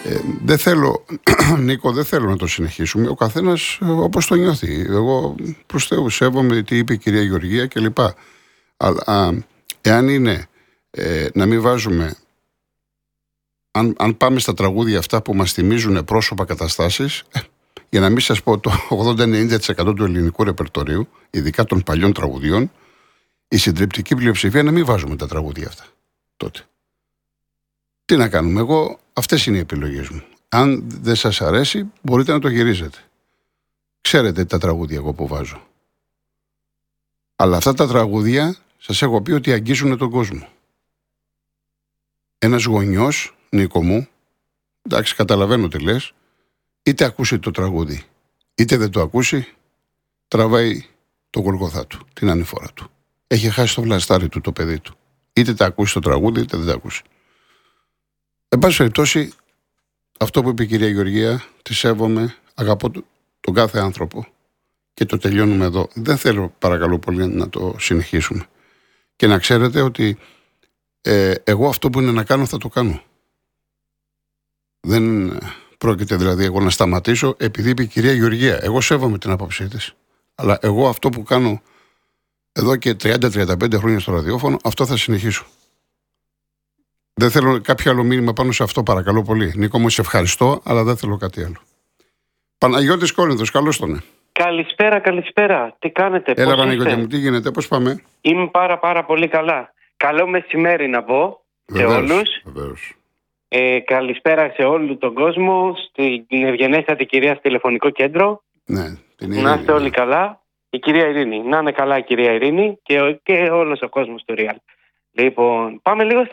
Δεν θέλω, Νίκο, δεν θέλω να το συνεχίσουμε. Ο καθένας όπως το νιώθει. Εγώ προς Θεού σέβομαι τι είπε η κυρία Γεωργία κλπ. Αλλά εάν είναι να μην βάζουμε, αν πάμε στα τραγούδια αυτά που μας θυμίζουν πρόσωπα, καταστάσεις, για να μην σας πω το 80-90% του ελληνικού ρεπερτορίου, ειδικά των παλιών τραγουδιών, η συντριπτική πλειοψηφία να μην βάζουμε τα τραγούδια αυτά τότε. Τι να κάνουμε, εγώ αυτές είναι οι επιλογές μου. Αν δεν σας αρέσει, μπορείτε να το γυρίζετε. Ξέρετε τα τραγούδια εγώ που βάζω. Αλλά αυτά τα τραγούδια σας έχω πει ότι αγγίζουν τον κόσμο. Ένας γονιός, Νίκο μου, εντάξει, καταλαβαίνω τι λες, είτε ακούσει το τραγούδι, είτε δεν το ακούσει, τραβάει το Γολγοθά του, την ανηφόρα του. Έχει χάσει το βλαστάρι του, το παιδί του. Είτε τα ακούσει το τραγούδι, είτε δεν τα ακούσει. Εν πάση περιπτώσει, αυτό που είπε η κυρία Γεωργία, τη σέβομαι, αγαπώ τον κάθε άνθρωπο και το τελειώνουμε εδώ. Δεν θέλω, παρακαλώ πολύ, να το συνεχίσουμε. Και να ξέρετε ότι εγώ αυτό που είναι να κάνω θα το κάνω. Δεν πρόκειται δηλαδή εγώ να σταματήσω επειδή είπε η κυρία Γεωργία. Εγώ σέβομαι την άποψή της. Αλλά εγώ αυτό που κάνω εδώ και 30-35 χρόνια στο ραδιόφωνο, αυτό θα συνεχίσω. Δεν θέλω κάποιο άλλο μήνυμα πάνω σε αυτό, παρακαλώ πολύ. Νίκο μου, σε ευχαριστώ, αλλά δεν θέλω κάτι άλλο. Παναγιώτης Κόρινθος, καλώς τον. Καλησπέρα. Τι κάνετε, Έλα, Παναγιώτη μου, τι γίνεται, πώς πάμε? Είμαι πάρα πολύ καλά. Καλό μεσημέρι να πω σε όλους. Βεβαίως. Καλησπέρα σε όλο τον κόσμο, στην ευγενέστατη κυρία στο τηλεφωνικό κέντρο. Ναι, την Ειρήνη. Να είστε όλοι καλά. Η κυρία Ειρήνη. Να είναι καλά η κυρία Ειρήνη και όλος ο κόσμος του Real. Λοιπόν, πάμε λίγο